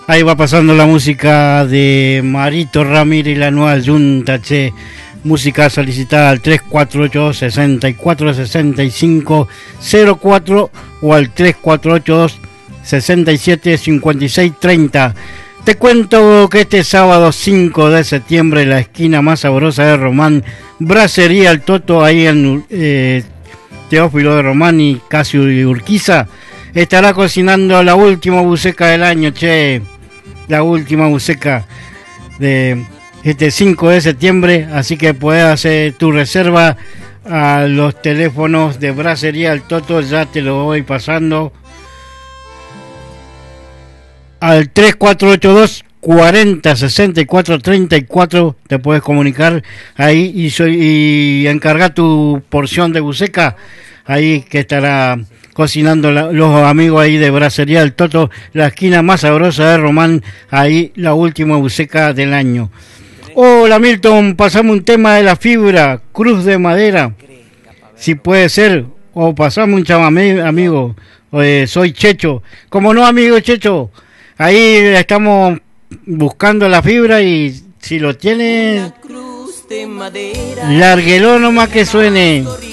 Ahí va pasando la música de Marito Ramírez y la nueva Yunta, che. Música solicitada al 3482-646504 o al 3482-675630. Te cuento que este sábado 5 de septiembre, la esquina más sabrosa de Román, Brasería El Toto, ahí en Teófilo de Román y Casio y Urquiza, estará cocinando la última buceca del año, che. La última buceca de este 5 de septiembre, así que puedes hacer tu reserva a los teléfonos de Brasería El Toto, ya te lo voy pasando al 3482 40 64 34. Te puedes comunicar ahí y encargar tu porción de buceca ahí, que estará cocinando los amigos ahí de Brasería El Toto, la esquina más sabrosa de Román, ahí la última buceca del año. Hola Milton, pasame un tema de La Fibra, Cruz de Madera, si puede ser, o pasame un chamamé, amigo. Soy Checho. Como no, amigo Checho, ahí estamos buscando La Fibra y si lo tiene, lárguelo nomás que suene.